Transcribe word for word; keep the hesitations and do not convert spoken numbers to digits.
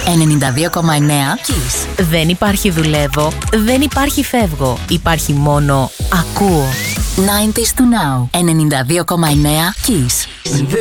ενενήντα δύο κόμμα εννέα Kiss. Δεν υπάρχει δουλεύω, δεν υπάρχει φεύγω. Υπάρχει μόνο ακούω. ενενήντα to Now. ενενήντα δύο κόμμα εννέα Kiss.